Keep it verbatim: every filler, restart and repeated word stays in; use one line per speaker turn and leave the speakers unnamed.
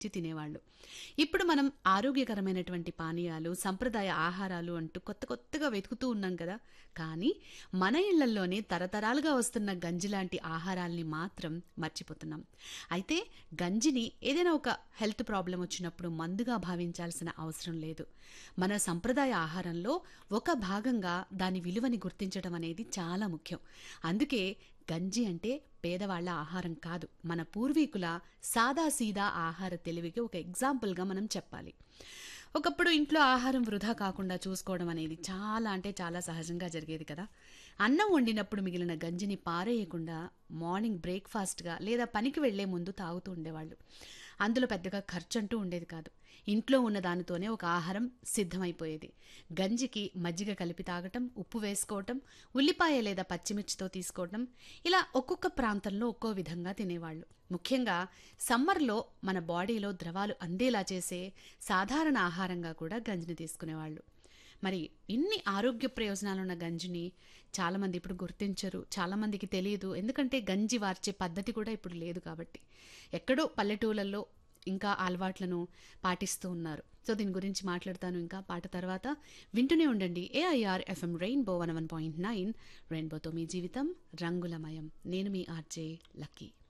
చి తినేవాళ్ళు. ఇప్పుడు మనం ఆరోగ్యకరమైనటువంటి పానీయాలు, సంప్రదాయ ఆహారాలు అంటూ కొత్త కొత్తగా వెతుకుతూ ఉన్నాం కదా! కానీ మన ఇళ్లల్లోనే తరతరాలుగా వస్తున్న గంజి లాంటి ఆహారాల్ని మాత్రం మర్చిపోతున్నాం. అయితే గంజిని ఏదైనా ఒక హెల్త్ ప్రాబ్లమ్ వచ్చినప్పుడు మందుగా భావించాల్సిన అవసరం లేదు. మన సంప్రదాయ ఆహారంలో ఒక భాగంగా దాని విలువని గుర్తించడం అనేది చాలా ముఖ్యం. అందుకే గంజి అంటే పేదవాళ్ల ఆహారం కాదు, మన పూర్వీకుల సాదాసీదా ఆహార తెలివికి ఒక ఎగ్జాంపుల్గా మనం చెప్పాలి. ఒకప్పుడు ఇంట్లో ఆహారం వృధా కాకుండా చూసుకోవడం అనేది చాలా అంటే చాలా సహజంగా జరిగేది కదా. అన్నం వండినప్పుడు మిగిలిన గంజిని పారేయకుండా మార్నింగ్ బ్రేక్ఫాస్ట్గా లేదా పనికి వెళ్లే ముందు తాగుతూ ఉండేవాళ్ళు. అందులో పెద్దగా ఖర్చు అంటూ ఉండేది కాదు. ఇంట్లో ఉన్న దానితోనే ఒక ఆహారం సిద్ధమైపోయేది. గంజికి మజ్జిగ కలిపి తాగటం, ఉప్పు వేసుకోవటం, ఉల్లిపాయ లేదా పచ్చిమిర్చితో తీసుకోవటం, ఇలా ఒక్కొక్క ప్రాంతంలో ఒక్కో విధంగా తినేవాళ్ళు. ముఖ్యంగా సమ్మర్లో మన బాడీలో ద్రవాలు అందేలా చేసే సాధారణ ఆహారంగా కూడా గంజిని తీసుకునేవాళ్ళు. మరి ఇన్ని ఆరోగ్య ప్రయోజనాలున్న గంజిని చాలామంది ఇప్పుడు గుర్తించరు, చాలామందికి తెలియదు. ఎందుకంటే గంజి వార్చే పద్ధతి కూడా ఇప్పుడు లేదు కాబట్టి. ఎక్కడో పల్లెటూళ్ళల్లో ఇంకా అలవాట్లను పాటిస్తూ ఉన్నారు. సో దీని గురించి మాట్లాడతాను ఇంకా పాట తర్వాత. వింటూనే ఉండండి AIR FM rainbow one one point nine. రెయిన్బోతో మీ జీవితం రంగులమయం. నేను మీ ఆర్జే లక్కీ.